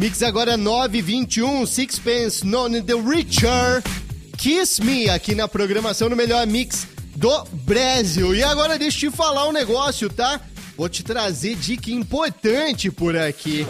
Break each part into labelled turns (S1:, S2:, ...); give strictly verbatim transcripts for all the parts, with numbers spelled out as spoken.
S1: Mix agora nove e vinte e um, Sixpence None the Richer, Kiss Me, aqui na programação no melhor mix do Brasil. E agora deixa eu te falar um negócio, tá? Vou te trazer dica importante por aqui.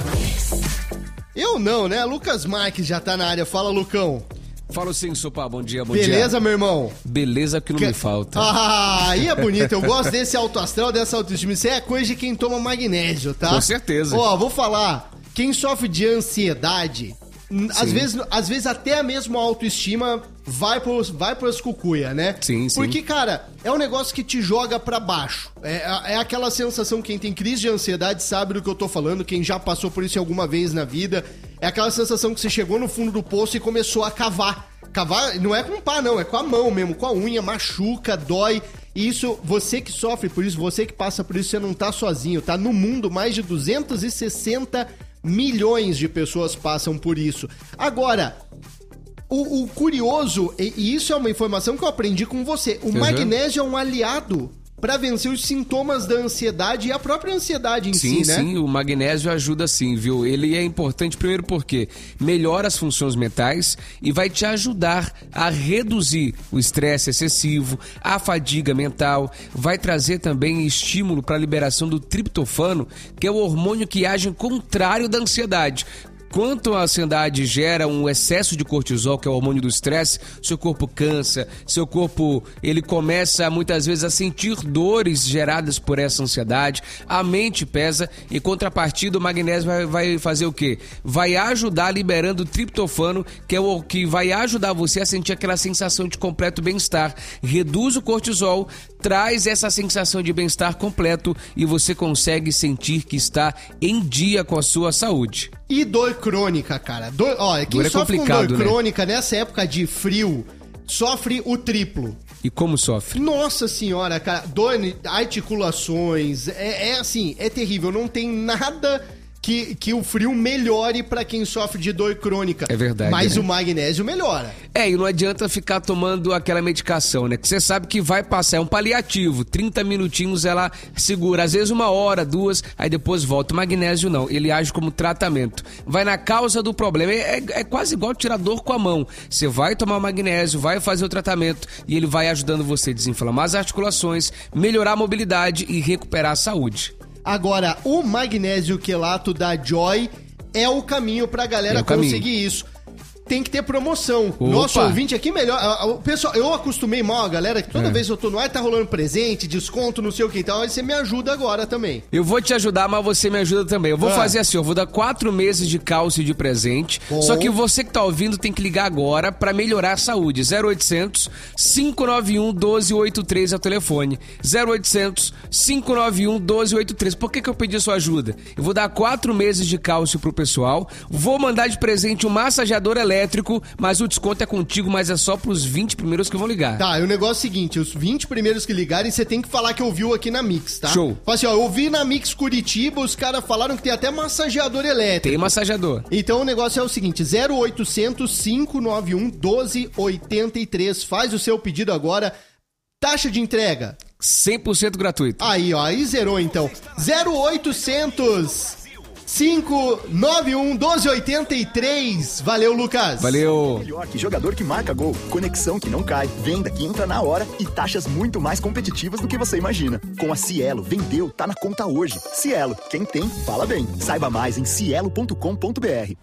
S1: Eu não, né? Lucas Marques já tá na área. Fala, Lucão.
S2: Falo sim, Sopa. Bom dia, bom
S1: Beleza,
S2: dia.
S1: Beleza, meu irmão?
S2: Beleza que não que... me falta.
S1: Ah, aí é bonito. Eu gosto desse alto astral, dessa autoestima. Isso é coisa de quem toma magnésio, tá?
S2: Com certeza.
S1: Ó, vou falar. Quem sofre de ansiedade, às vezes, às vezes até a mesma autoestima vai pros, vai pras cucuia, né?
S2: Sim, sim.
S1: Porque, cara, é um negócio que te joga pra baixo. É, é aquela sensação, quem tem crise de ansiedade sabe do que eu tô falando, quem já passou por isso alguma vez na vida. É aquela sensação que você chegou no fundo do poço e começou a cavar. Cavar não é com pá, não, é com a mão mesmo, com a unha, machuca, dói. E isso, você que sofre por isso, você que passa por isso, você não tá sozinho, tá? No mundo, mais de duzentos e sessenta milhões de pessoas passam por isso. Agora, o, o curioso, e, e isso é uma informação que eu aprendi com você, o uhum. magnésio é um aliado para vencer os sintomas da ansiedade e a própria ansiedade em
S2: sim,
S1: si, né?
S2: Sim, o magnésio ajuda sim, viu? Ele é importante primeiro porque melhora as funções mentais e vai te ajudar a reduzir o estresse excessivo, a fadiga mental, vai trazer também estímulo para a liberação do triptofano, que é o hormônio que age contrário da ansiedade. Quanto a ansiedade gera um excesso de cortisol, que é o hormônio do estresse, seu corpo cansa, seu corpo ele começa muitas vezes a sentir dores geradas por essa ansiedade, a mente pesa e contrapartida o magnésio vai, vai fazer o quê? Vai ajudar liberando o triptofano, que é o que vai ajudar você a sentir aquela sensação de completo bem-estar, reduz o cortisol, traz essa sensação de bem-estar completo e você consegue sentir que está em dia com a sua saúde.
S1: E dor crônica, cara. Dor, ó, quem
S2: dor é
S1: sofre com dor
S2: né?
S1: crônica nessa época de frio, sofre o triplo.
S2: E como sofre?
S1: Nossa senhora, cara. Dor, articulações, é, é assim, é terrível. Não tem nada que, que o frio melhore pra quem sofre de dor crônica.
S2: É verdade.
S1: Mas
S2: né?
S1: o magnésio melhora.
S2: É, e não adianta ficar tomando aquela medicação, né? Que você sabe que vai passar, é um paliativo. trinta minutinhos ela segura, às vezes uma hora, duas, aí depois volta. O magnésio não, ele age como tratamento. Vai na causa do problema. É, é, é quase igual tirar dor com a mão. Você vai tomar o magnésio, vai fazer o tratamento e ele vai ajudando você a desinflamar as articulações, melhorar a mobilidade e recuperar a saúde. Agora,
S1: o magnésio quelato da Joy é o caminho pra galera é conseguir caminho. Isso. Tem que ter promoção. Opa. Nosso ouvinte aqui melhor. O pessoal, eu acostumei mal a galera que toda é. vez que eu tô no ar tá rolando presente, desconto, não sei o que e tal. Aí você me ajuda agora também.
S2: Eu vou te ajudar, mas você me ajuda também. Eu vou ah. fazer assim, eu vou dar quatro meses de cálcio de presente. Bom. Só que você que tá ouvindo tem que ligar agora pra melhorar a saúde. zero oitocentos, cinco nove um, um dois oito três é o telefone. zero oitocentos, cinco nove um, um dois oito três. Por que que eu pedi sua ajuda? Eu vou dar quatro meses de cálcio pro pessoal. Vou mandar de presente um massageador elétrico. Elétrico, mas o desconto é contigo, mas é só pros vinte primeiros que vão ligar.
S1: Tá, e o negócio é o seguinte, os vinte primeiros que ligarem, você tem que falar que ouviu aqui na Mix, tá?
S2: Show.
S1: Fala assim, ó, eu ouvi na Mix Curitiba, os caras falaram que tem até massageador elétrico.
S2: Tem massageador.
S1: Então o negócio é o seguinte, zero oitocentos, cinco nove um, um dois oito três, faz o seu pedido agora, taxa de entrega
S2: cem por cento gratuito.
S1: Aí, ó, aí zerou então. zero oitocentos, cinco nove um, um dois oito três. Valeu, Lucas.
S2: Valeu.
S3: Melhor que jogador que marca gol, conexão que não cai, venda que entra na hora e taxas muito mais competitivas do que você imagina. Com a Cielo, vendeu, tá na conta hoje. Cielo, quem tem, fala bem. Saiba mais em cielo ponto com ponto br.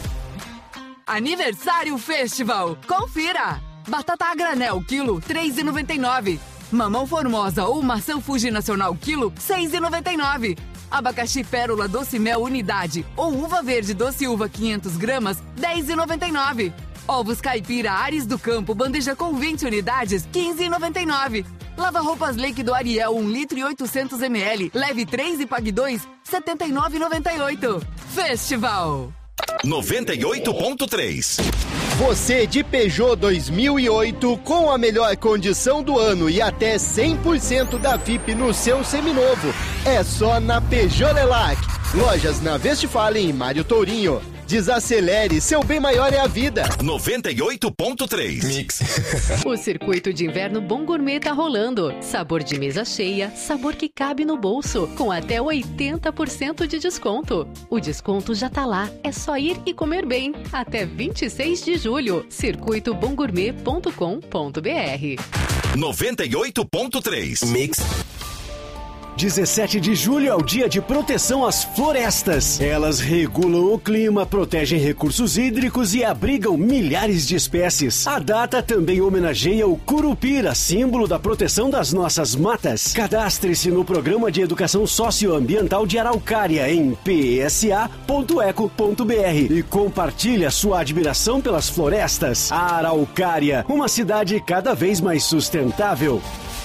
S4: Aniversário Festival. Confira. Batata a granel, quilo, três reais e noventa e nove centavos. Mamão Formosa ou maçã Fuji Nacional, quilo, seis reais e noventa e nove centavos. Abacaxi Pérola Doce Mel Unidade ou uva verde Doce Uva quinhentas gramas, dez reais e noventa e nove centavos. Ovos Caipira Ares do Campo, bandeja com vinte unidades, quinze reais e noventa e nove centavos. Lava-roupas líquido Ariel, um litro e oitocentos mililitros, leve três e pague dois, setenta e nove reais e noventa e oito centavos. Festival
S5: noventa e oito ponto três.
S1: Você de Peugeot dois mil e oito com a melhor condição do ano e até cem por cento da F I P no seu seminovo. É só na Peugeot Lelac. Lojas na Westfalen e Mário Tourinho. Desacelere, seu bem maior é a vida.
S5: noventa e oito ponto três.
S6: Mix.
S7: O circuito de inverno Bom Gourmet tá rolando. Sabor de mesa cheia, sabor que cabe no bolso, com até oitenta por cento de desconto. O desconto já tá lá, é só ir e comer bem. Até vinte e seis de julho. circuito bom gourmet ponto com ponto b r.
S5: noventa e oito ponto três.
S6: Mix.
S8: dezessete de julho é o dia de proteção às florestas. Elas regulam o clima, protegem recursos hídricos e abrigam milhares de espécies. A data também homenageia o curupira, símbolo da proteção das nossas matas. Cadastre-se no Programa de Educação Socioambiental de Araucária em p s a ponto eco ponto b r e compartilhe a sua admiração pelas florestas. Araucária, uma cidade cada vez mais sustentável.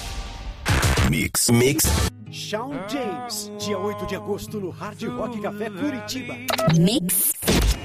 S5: Mix.
S6: Mix.
S8: Shawn James, dia oito de agosto no Hard Rock Café Curitiba.
S9: Mix.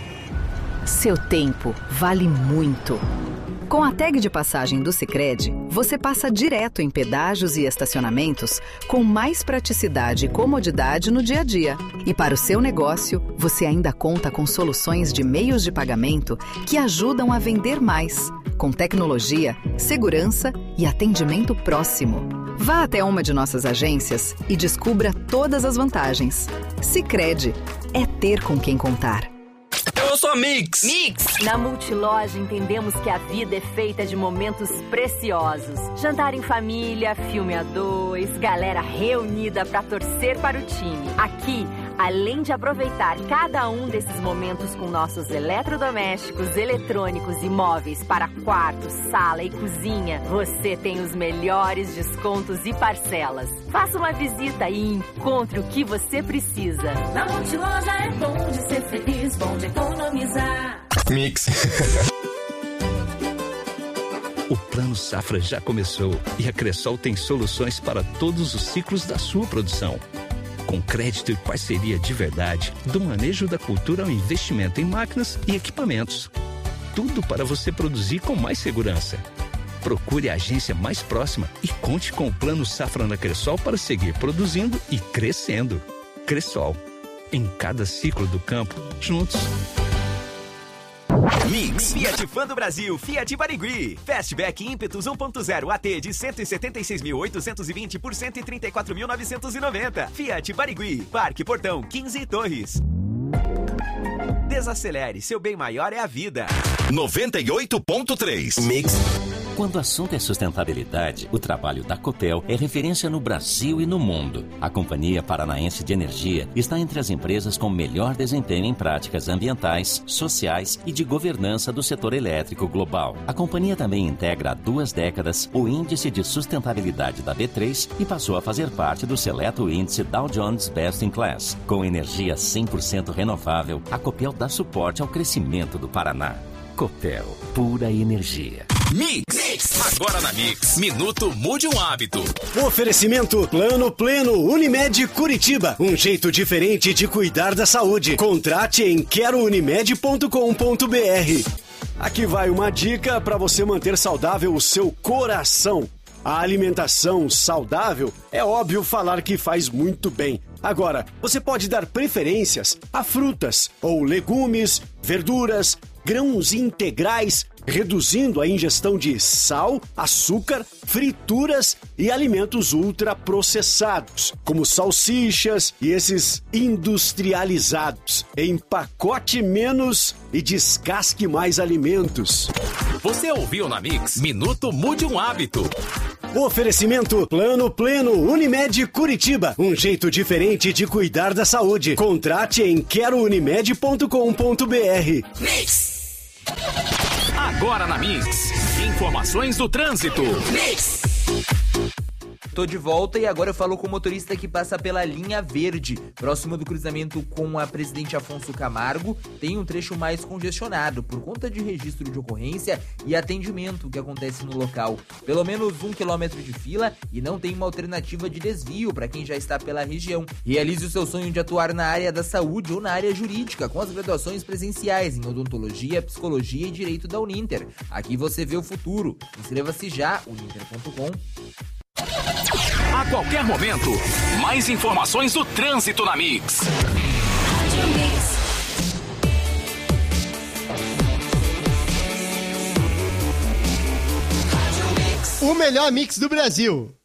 S9: Seu tempo vale muito. Com a tag de passagem do Sicredi, você passa direto em pedágios e estacionamentos com mais praticidade e comodidade no dia a dia. E para o seu negócio, você ainda conta com soluções de meios de pagamento que ajudam a vender mais, com tecnologia, segurança e atendimento próximo. Vá até uma de nossas agências e descubra todas as vantagens. Sicredi, é ter com quem contar.
S6: Eu sou a Mix.
S10: Mix. Na Multiloja entendemos que a vida é feita de momentos preciosos. Jantar em família, filme a dois, galera reunida pra torcer para o time. Aqui, além de aproveitar cada um desses momentos com nossos eletrodomésticos, eletrônicos e móveis para quarto, sala e cozinha, você tem os melhores descontos e parcelas. Faça uma visita e encontre o que você precisa.
S11: Na Multiloja é bom de ser feliz, bom de economizar.
S6: Mix.
S12: O Plano Safra já começou e a Cressol tem soluções para todos os ciclos da sua produção. Com crédito e parceria de verdade, do manejo da cultura ao investimento em máquinas e equipamentos. Tudo para você produzir com mais segurança. Procure a agência mais próxima e conte com o Plano Safra na Cressol para seguir produzindo e crescendo. Cressol. Em cada ciclo do campo, juntos.
S13: Mix. Fiat Fã do Brasil, Fiat Barigui. Fastback Impetus um ponto zero A T de cento e setenta e seis mil oitocentos e vinte por cento e trinta e quatro mil novecentos e noventa. Fiat Barigui, Parque Portão, quinze Torres. Desacelere, seu bem maior é a vida.
S5: noventa e oito ponto três.
S6: Mix.
S14: Quando o assunto é sustentabilidade, o trabalho da Copel é referência no Brasil e no mundo. A Companhia Paranaense de Energia está entre as empresas com melhor desempenho em práticas ambientais, sociais e de governança do setor elétrico global. A companhia também integra há duas décadas o Índice de Sustentabilidade da B três e passou a fazer parte do seleto índice Dow Jones Best in Class. Com energia cem por cento renovável, a Copel dá suporte ao crescimento do Paraná. Copel, pura energia.
S5: Mix. Agora na Mix, Minuto Mude um Hábito.
S8: Oferecimento Plano Pleno Unimed Curitiba. Um jeito diferente de cuidar da saúde. Contrate em quero unimed ponto com ponto b r. Aqui vai uma dica para você manter saudável o seu coração. A alimentação saudável é óbvio falar que faz muito bem. Agora, você pode dar preferências a frutas ou legumes, verduras, grãos integrais, reduzindo a ingestão de sal, açúcar, frituras e alimentos ultraprocessados, como salsichas e esses industrializados. Empacote menos e descasque mais alimentos.
S5: Você ouviu na Mix Minuto Mude um Hábito.
S8: Oferecimento Plano Pleno Unimed Curitiba. Um jeito diferente de cuidar da saúde. Contrate em quero unimed ponto com ponto b r.
S5: Mix. Agora na Mix, informações do trânsito. Mix.
S15: Tô de volta e agora eu falo com o motorista que passa pela linha verde, próximo do cruzamento com a Presidente Afonso Camargo. Tem um trecho mais congestionado por conta de registro de ocorrência e atendimento que acontece no local. Pelo menos um quilômetro de fila e não tem uma alternativa de desvio para quem já está pela região. Realize o seu sonho de atuar na área da saúde ou na área jurídica com as graduações presenciais em odontologia, psicologia e direito da Uninter. Aqui você vê o futuro. Inscreva-se já, uninter ponto com.
S5: A qualquer momento, mais informações do trânsito na Mix.
S1: O melhor mix do Brasil.